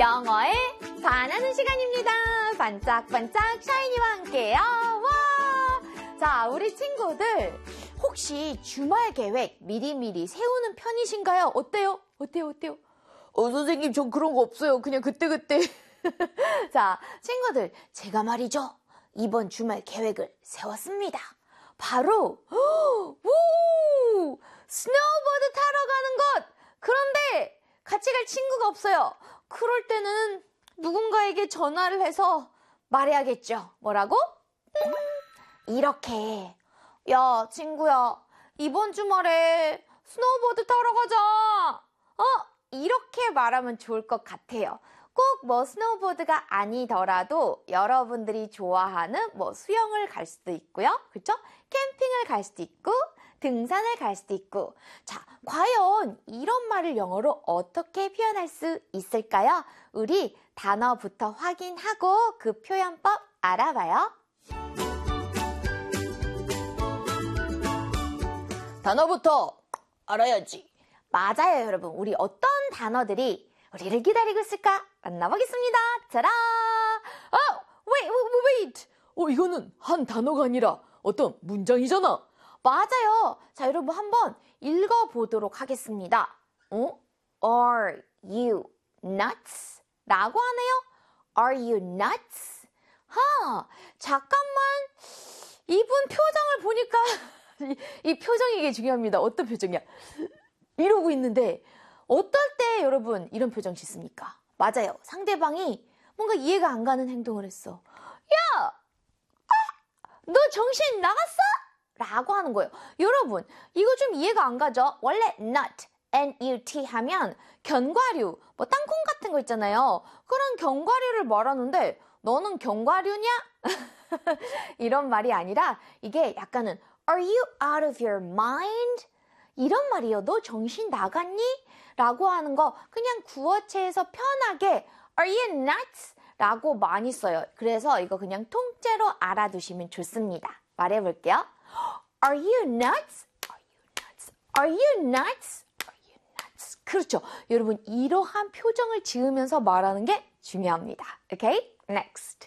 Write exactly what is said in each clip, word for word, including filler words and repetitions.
영어에 반하는 시간입니다. 반짝반짝 샤이니와 함께요. 와! 자, 우리 친구들 혹시 주말 계획 미리미리 세우는 편이신가요? 어때요? 어때요? 어때요? 어, 선생님, 전 그런 거 없어요. 그냥 그때그때. 자, 친구들, 제가 말이죠. 이번 주말 계획을 세웠습니다. 바로, 우! 스노우보드 타러 가는 것! 그런데 같이 갈 친구가 없어요. 그럴 때는 누군가에게 전화를 해서 말해야겠죠. 뭐라고? 이렇게. 야, 친구야, 이번 주말에 스노우보드 타러 가자. 어? 이렇게 말하면 좋을 것 같아요. 꼭 뭐 스노우보드가 아니더라도 여러분들이 좋아하는 뭐 수영을 갈 수도 있고요. 그렇죠? 캠핑을 갈 수도 있고 등산을 갈 수도 있고. 자, 과연 이런 말을 영어로 어떻게 표현할 수 있을까요? 우리 단어부터 확인하고 그 표현법 알아봐요. 단어부터 알아야지. 맞아요, 여러분. 우리 어떤 단어들이 우리를 기다리고 있을까? 만나보겠습니다. 짜란! 어, wait, wait, wait. 어, 이거는 한 단어가 아니라 어떤 문장이잖아. 맞아요. 자, 여러분 한번 읽어보도록 하겠습니다. 어? Are you nuts? 라고 하네요. Are you nuts? 하, 잠깐만. 이분 표정을 보니까 이, 이 표정이 이게 중요합니다. 어떤 표정이야? 이러고 있는데 어떨 때 여러분 이런 표정 짓습니까? 맞아요. 상대방이 뭔가 이해가 안 가는 행동을 했어. 야! 아, 너 정신 나갔어? 라고 하는 거예요. 여러분, 이거 좀 이해가 안 가죠? 원래 nut, N-U-T 하면 견과류, 뭐 땅콩 같은 거 있잖아요. 그런 견과류를 말하는데 너는 견과류냐? 이런 말이 아니라 이게 약간은 Are you out of your mind? 이런 말이에요. 너 정신 나갔니? 라고 하는 거 그냥 구어체에서 편하게 Are you nuts? 라고 많이 써요. 그래서 이거 그냥 통째로 알아두시면 좋습니다. 말해볼게요. Are you nuts? Are you nuts? Are you nuts? Are you nuts? 그렇죠. 여러분 이러한 표정을 지으면서 말하는 게 중요합니다. Okay? Next.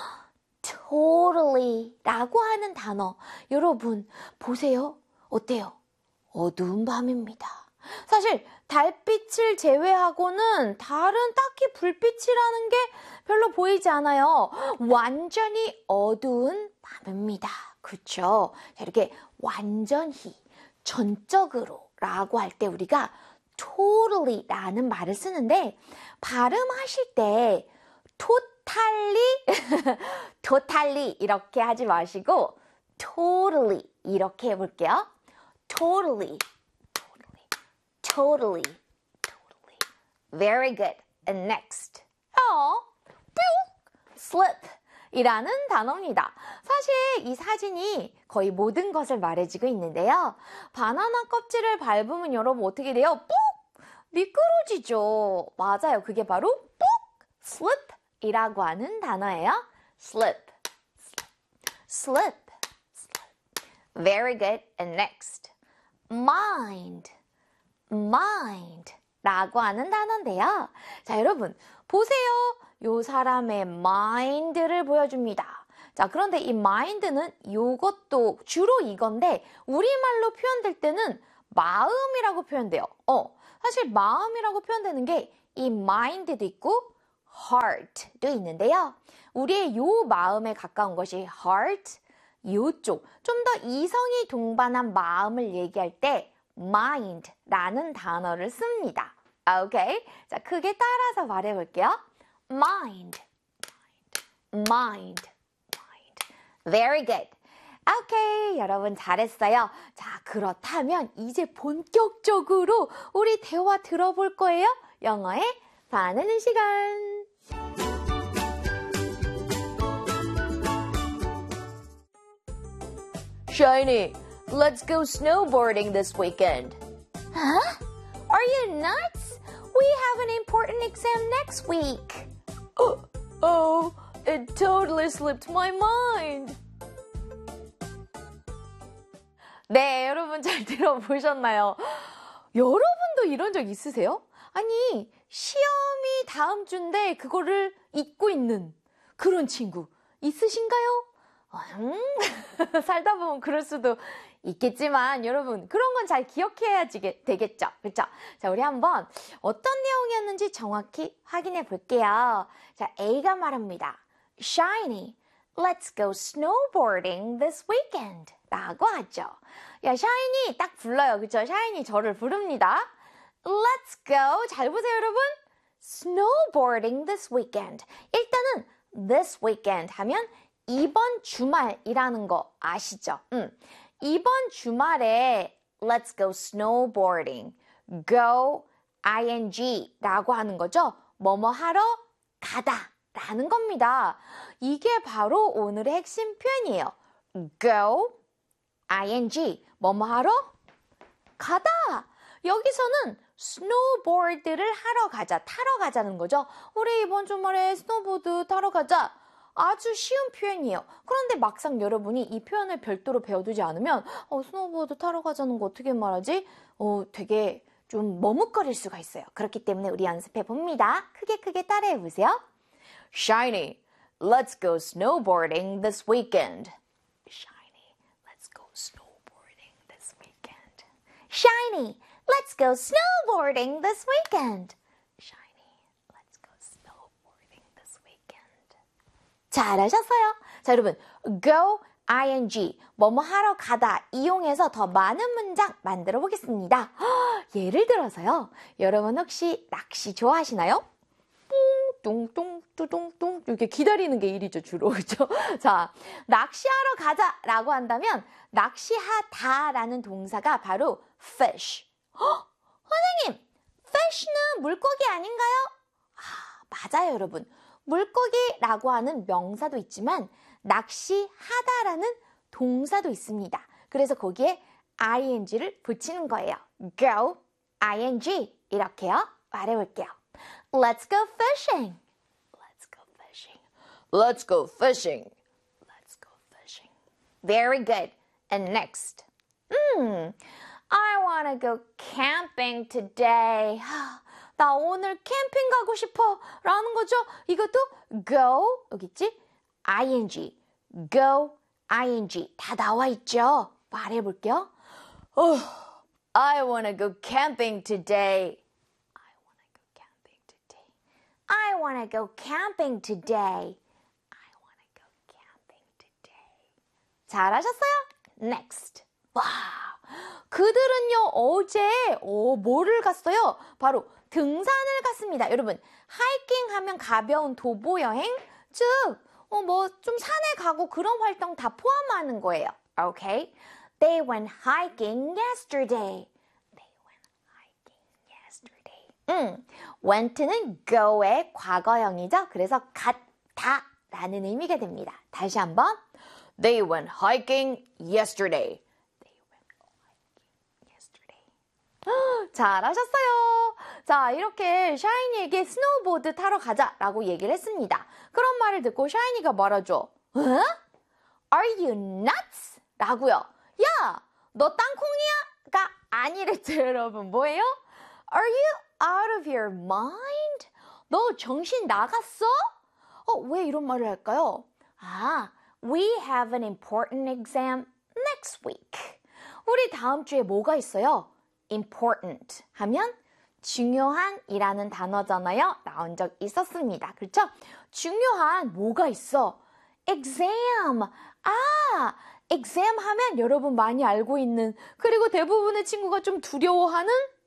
Totally 라고 하는 단어. 여러분 보세요. 어때요? 어두운 밤입니다. 사실 달빛을 제외하고는 다른 딱히 불빛이라는 게 별로 보이지 않아요. 완전히 어두운 밤입니다. 그렇죠? 이렇게 완전히, 전적으로 라고 할 때 우리가 totally 라는 말을 쓰는데 발음하실 때 totally, totally 이렇게 하지 마시고 totally 이렇게 해볼게요. Totally, totally, totally, totally. Very good. And next. 어, 뿅, slip 이라는 단어입니다. 사실 이 사진이 거의 모든 것을 말해주고 있는데요. 바나나 껍질을 밟으면 여러분 어떻게 돼요? 뽁! 미끄러지죠. 맞아요. 그게 바로 뽁! slip 이라고 하는 단어예요. slip, slip, slip. Very good. And next. mind, mind 라고 하는 단어인데요. 자, 여러분 보세요. 요 사람의 mind를 보여줍니다. 자, 그런데 이 mind는 요것도 주로 이건데 우리말로 표현될 때는 마음이라고 표현돼요. 어, 사실 마음이라고 표현되는 게 이 mind도 있고 heart도 있는데요. 우리의 요 마음에 가까운 것이 heart, 요쪽, 좀 더 이성이 동반한 마음을 얘기할 때 mind라는 단어를 씁니다. 오케이? 자, 크게 따라서 말해볼게요. mind, mind, mind, mind. Very good. 오케이, 여러분 잘했어요. 자, 그렇다면 이제 본격적으로 우리 대화 들어볼 거예요. 영어에 반하는 시간. Shiny, let's go snowboarding this weekend. Huh? Are you nuts? We have an important exam next week. Oh, oh, it totally slipped my mind. 네, 여러분 잘 들어보셨나요? 여러분도 이런 적 있으세요? 아니, 시험이 이미 다음 주인데 그거를 잊고 있는 그런 친구 있으신가요? 음, 살다 보면 그럴 수도 있겠지만 여러분 그런 건 잘 기억해야 되겠죠. 그렇죠? 자, 우리 한번 어떤 내용이었는지 정확히 확인해 볼게요. 자, A가 말합니다. Shiny, let's go snowboarding this weekend. 라고 하죠. 야, 샤이니 딱 불러요. 그렇죠? 샤이니 저를 부릅니다. Let's go. 잘 보세요, 여러분. Snowboarding this weekend. 일단은 this weekend 하면 이번 주말이라는 거 아시죠? 음. 이번 주말에 let's go snowboarding. go ing라고 하는 거죠. 뭐뭐 하러 가다 라는 겁니다. 이게 바로 오늘의 핵심 표현이에요. go ing 뭐뭐 하러 가다. 여기서는 스노보드를 하러 가자, 타러 가자는 거죠. 우리 이번 주말에 스노보드 타러 가자. 아주 쉬운 표현이에요. 그런데 막상 여러분이 이 표현을 별도로 배워두지 않으면 어, 스노보드 타러 가자는 거 어떻게 말하지? 어, 되게 좀 머뭇거릴 수가 있어요. 그렇기 때문에 우리 연습해 봅니다. 크게 크게 따라해 보세요. Shiny, let's go snowboarding this weekend. Shiny, let's go snowboarding this weekend. Shiny, let's go snowboarding this weekend. 잘하셨어요. 자, 여러분, go, ing, 뭐뭐 하러 가다 이용해서 더 많은 문장 만들어 보겠습니다. 예를 들어서요. 여러분 혹시 낚시 좋아하시나요? 뚱뚱 뚜둥뚱 이렇게 기다리는 게 일이죠, 주로. 그렇죠? 자, 낚시하러 가자라고 한다면 낚시하다라는 동사가 바로 fish. 허, 선생님, fish는 물고기 아닌가요? 아, 맞아요, 여러분. 물고기라고 하는 명사도 있지만 낚시하다라는 동사도 있습니다. 그래서 거기에 ing를 붙이는 거예요. go, ing 이렇게요. 말해볼게요. Let's go fishing. Let's go fishing. Let's go fishing. Let's go fishing. Very good. And next. Hmm, I want to go camping today. 나 오늘 캠핑 가고 싶어 라는 거죠. 이것도 go, 여기 있지? ing, go, ing 다 나와 있죠. 말해볼게요. Oh, I wanna go camping today. I wanna go camping today. I wanna go camping today. I wanna go camping today. 잘하셨어요? Next. 와, 그들은요 어제 어, 뭐를 갔어요? 바로 등산을 갔습니다. 여러분, 하이킹 하면 가벼운 도보 여행, 즉, 어, 뭐, 좀 산에 가고 그런 활동 다 포함하는 거예요. Okay? They went hiking yesterday. They went hiking yesterday. 음, went는 go의 과거형이죠. 그래서 갔다 라는 의미가 됩니다. 다시 한번. They went hiking yesterday. 잘하셨어요. 자, 이렇게 샤이니에게 스노우보드 타러 가자라고 얘기를 했습니다. 그런 말을 듣고 샤이니가 말하죠. 어? Are you nuts? 라고요. 야, 너 땅콩이야?가 아니랬죠, 여러분. 뭐예요? Are you out of your mind? 너 정신 나갔어? 어, 왜 이런 말을 할까요? 아, we have an important exam next week. 우리 다음 주에 뭐가 있어요? important 하면 중요한 이라는 단어잖아요. 나온 적 있었습니다. 그렇죠? 중요한 뭐가 있어? exam. 아, exam 하면 여러분 많이 알고 있는 그리고 대부분의 친구가 좀 두려워하는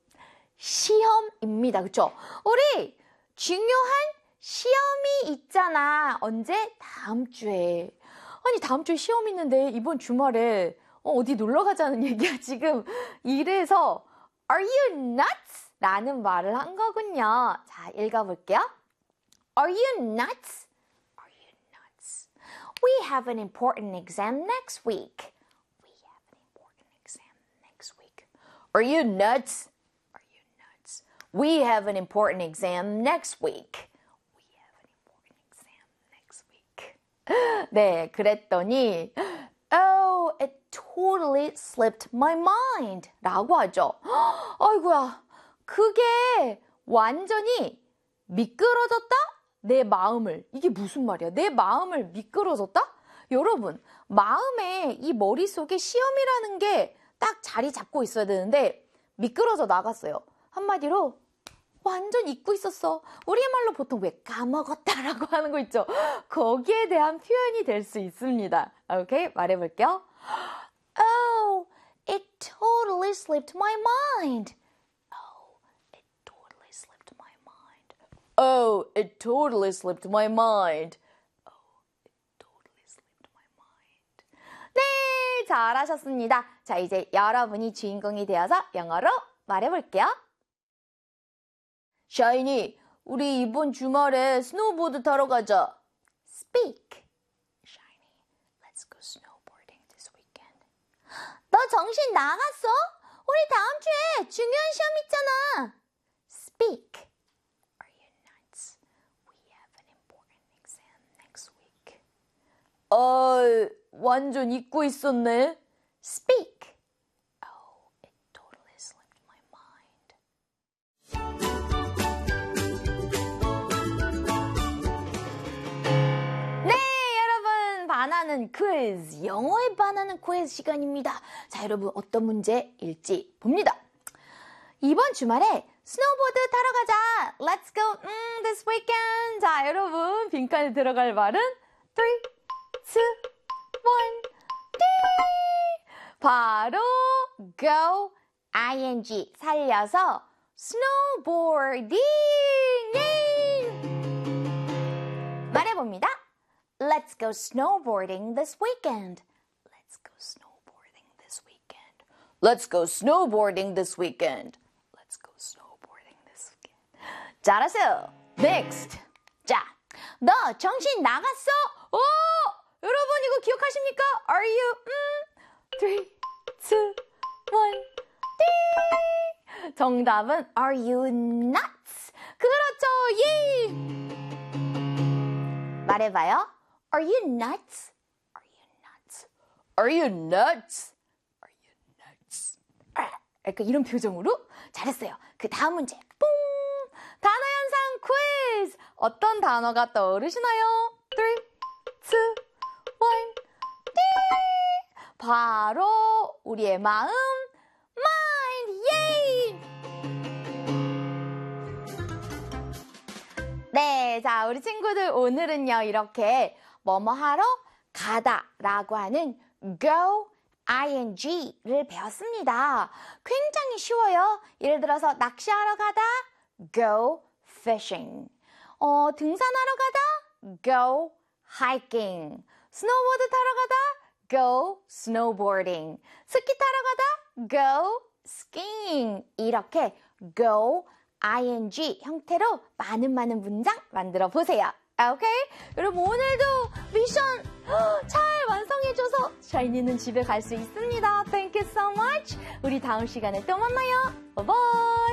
시험입니다. 그렇죠? 우리 중요한 시험이 있잖아. 언제? 다음 주에. 아니 다음 주에 시험 있는데 이번 주말에 어, 어디 놀러 가자는 얘기야 지금. 이래서 Are you nuts? 라는 말을 한 거군요. 자, 읽어볼게요. Are you nuts? Are you nuts? We have an important exam next week. We have an important exam next week. Are you nuts? Are you nuts? We have an important exam next week. We have an important exam next week. 네, 그랬더니 Oh, it totally slipped my mind. 라고 하죠. 아이고야, 그게 완전히 미끄러졌다? 내 마음을. 이게 무슨 말이야? 내 마음을 미끄러졌다? 여러분, 마음에 이 머릿속에 시험이라는 게 딱 자리 잡고 있어야 되는데 미끄러져 나갔어요. 한마디로 완전 잊고 있었어. 우리말로 보통 왜 까먹었다라고 하는 거 있죠? 거기에 대한 표현이 될 수 있습니다. 오케이? 말해볼게요. Oh, it totally slipped my mind. Oh, it totally slipped my mind. Oh, it totally slipped my mind. Oh, it totally slipped my mind. 네, 잘하셨습니다. 자, 이제 여러분이 주인공이 되어서 영어로 말해볼게요. 샤이니, 우리 이번 주말에 스노우보드 타러 가자. Speak. Shiny, let's go snowboarding this weekend. 너 정신 나갔어? 우리 다음 주에 중요한 시험 있잖아. Speak. Are you nuts? We have an important exam next week. 어, 완전 잊고 있었네. Speak. Oh, it totally slipped my mind. 바나는 퀴즈, 영어에 반하는 퀴즈 시간입니다. 자, 여러분 어떤 문제일지 봅니다. 이번 주말에 스노우보드 타러 가자. Let's go mm, this weekend. 자, 여러분 빈칸에 들어갈 말은 three, two, one, 띵! 바로 go, ing 살려서 snowboarding. 예! 말해봅니다. Let's go snowboarding this weekend. Let's go snowboarding this weekend. Let's go snowboarding this weekend. Let's go snowboarding this weekend. 잘하세요. Next. 자, 너 정신 나갔어? 오! 여러분 이거 기억하십니까? Are you? 음, three, two, one, 띵! 정답은 Are you nuts? 그렇죠. 예! 말해봐요. Are you nuts? Are you nuts? Are you nuts? Are you nuts? 아, 약간 이런 표정으로 잘했어요. 그 다음 문제. 뽕! 단어 연상 퀴즈! 어떤 단어가 떠오르시나요? three, two, one, 띵! 바로 우리의 마음, mind, 예! 네, 자, 우리 친구들 오늘은요, 이렇게 뭐뭐 하러 가다 라고 하는 go, ing를 배웠습니다. 굉장히 쉬워요. 예를 들어서 낚시하러 가다, go fishing. 어, 등산하러 가다, go hiking. 스노우보드 타러 가다, go snowboarding. 스키 타러 가다, go skiing. 이렇게 go, ing 형태로 많은 많은 문장 만들어 보세요. 오케이? 여러분 오늘도 미션 잘 완성해줘서 샤이니는 집에 갈 수 있습니다. Thank you so much. 우리 다음 시간에 또 만나요. Bye bye.